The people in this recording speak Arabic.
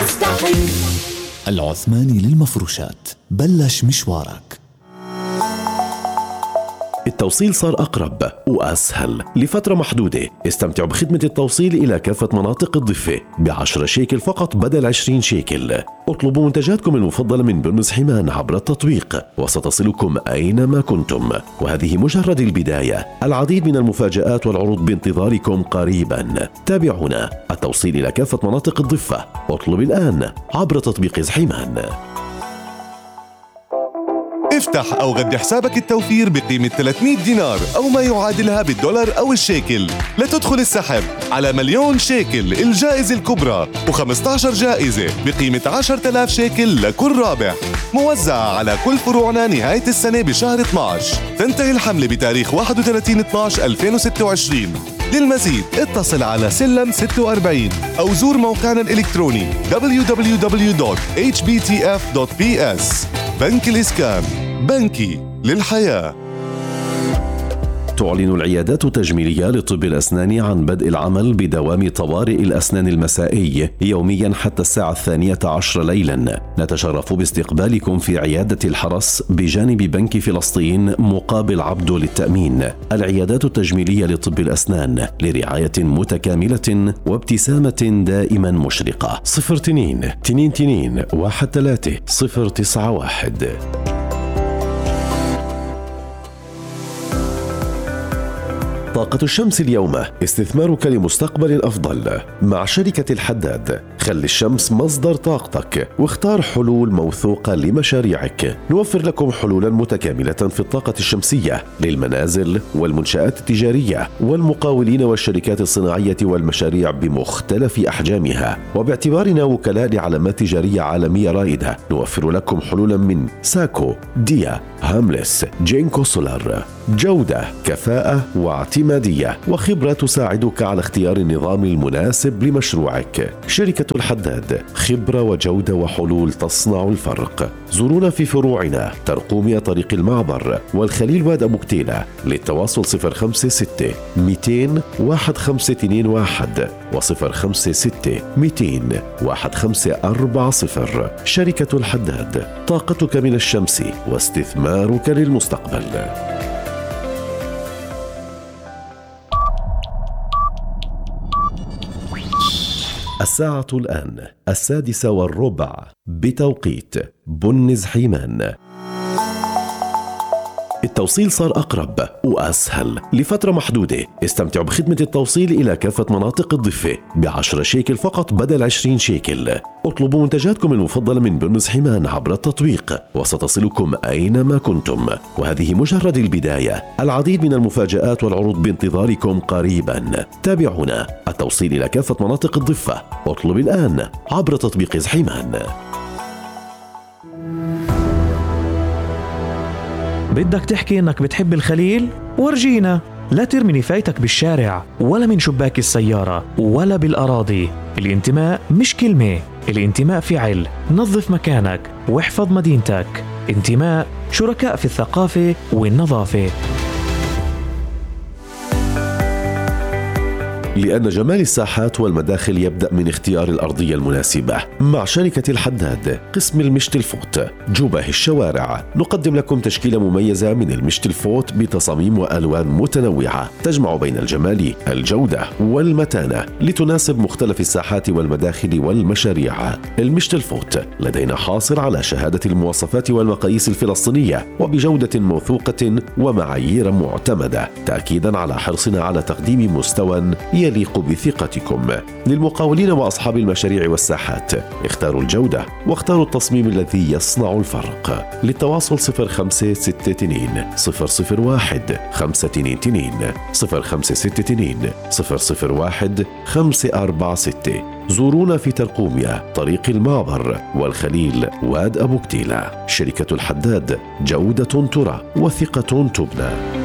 يستحم. العثماني للمفروشات، بلش مشوارك. التوصيل صار أقرب وأسهل لفترة محدودة. استمتعوا بخدمة التوصيل إلى كافة مناطق الضفة ب10 شيكل فقط بدل 20 شيكل. اطلبوا منتجاتكم المفضلة من برنز حيمان عبر التطبيق وستصلكم أينما كنتم. وهذه مجرد البداية، العديد من المفاجآت والعروض بانتظاركم قريبا. تابعونا. التوصيل إلى كافة مناطق الضفة. اطلب الآن عبر تطبيق حيمان. افتح أو غد حسابك التوفير بقيمة 300 دينار أو ما يعادلها بالدولار أو الشيكل لتدخل السحب على 1,000,000 شيكل الجائزة الكبرى و15 جائزة بقيمة 10,000 شيكل لكل رابح، موزعة على كل فروعنا نهاية السنة بشهر 12. تنتهي الحملة بتاريخ 31/12/2026. للمزيد اتصل على سلم 46 أو زور موقعنا الإلكتروني www.hbtf.ps. بنك الإسكان، بنكي للحياة. تعلن العيادات التجميلية لطب الأسنان عن بدء العمل بدوام طوارئ الأسنان المسائي يوميا حتى الساعة 12 ليلا. نتشرف باستقبالكم في عيادة الحرس بجانب بنك فلسطين مقابل عبده للتأمين. العيادات التجميلية لطب الأسنان لرعاية متكاملة وابتسامة دائما مشرقة. 02-22-13-091. طاقة الشمس اليوم، استثمارك لمستقبل أفضل مع شركة الحداد. خلي الشمس مصدر طاقتك واختار حلول موثوقة لمشاريعك. نوفر لكم حلولا متكاملة في الطاقة الشمسية للمنازل والمنشآت التجارية والمقاولين والشركات الصناعية والمشاريع بمختلف أحجامها. وباعتبارنا وكلاء لعلامات تجارية عالمية رائدة، نوفر لكم حلولا من ساكو، ديا، هاملس، جينكو سولار. جودة، كفاءة واعتمادية وخبرة تساعدك على اختيار النظام المناسب لمشروعك. شركة الحداد، خبرة وجودة وحلول تصنع الفرق. زورونا في فروعنا ترقومية طريق المعبر والخليل واد أبو كتيلة. للتواصل 056-200-1521 و056-200-1540. شركة الحداد، طاقتك من الشمس واستثمارك للمستقبل. الساعة الآن 6:15 بتوقيت برنز حيمان. التوصيل صار أقرب وأسهل لفترة محدودة. استمتعوا بخدمة التوصيل إلى كافة مناطق الضفة ب10 شيكل فقط بدل 20 شيكل. اطلبوا منتجاتكم المفضلة من برنز حيمان عبر التطبيق وستصلكم أينما كنتم. وهذه مجرد البداية، العديد من المفاجآت والعروض بانتظاركم قريبا. تابعونا. التوصيل إلى كافة مناطق الضفة. اطلب الآن عبر تطبيق حيمان. بدك تحكي إنك بتحب الخليل؟ ورجينا. لا ترمي نفايتك بالشارع ولا من شباك السيارة ولا بالأراضي. الانتماء مش كلمة، الانتماء فعل. نظف مكانك واحفظ مدينتك. انتماء، شركاء في الثقافة والنظافة. لأن جمال الساحات والمداخل يبدأ من اختيار الأرضية المناسبة. مع شركة الحداد، قسم المشت الفوت، جبه الشوارع، نقدم لكم تشكيلة مميزة من المشت الفوت بتصاميم وألوان متنوعة تجمع بين الجمال، الجودة والمتانة لتناسب مختلف الساحات والمداخل والمشاريع. المشت الفوت لدينا حاصل على شهادة المواصفات والمقاييس الفلسطينية وبجودة موثوقة ومعايير معتمدة، تأكيدا على حرصنا على تقديم مستوى يليق بثقتكم. للمقاولين وأصحاب المشاريع والساحات، اختاروا الجودة واختاروا التصميم الذي يصنع الفرق. للتواصل 0562-001-522 0562-001-546. زورونا في ترقومية طريق المعبر والخليل واد أبو كتيلة. شركة الحداد، جودة ترى وثقة تبنى.